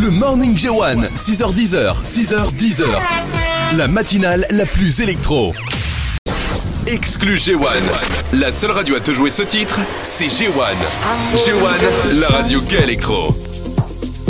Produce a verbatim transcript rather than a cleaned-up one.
Le Morning G un, six heures dix, six heures dix. La matinale la plus électro. Exclu G un. La seule radio à te jouer ce titre, c'est G un. G un, la radio qu'est électro.